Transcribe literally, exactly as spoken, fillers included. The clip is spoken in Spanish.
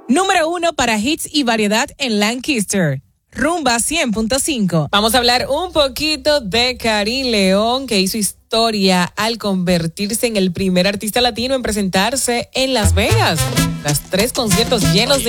Número uno para hits y variedad en Lancaster. Rumba cien punto cinco. Vamos a hablar un poquito de Karim León, que hizo historia al convertirse en el primer artista latino en presentarse en Las Vegas. Tras tres conciertos llenos de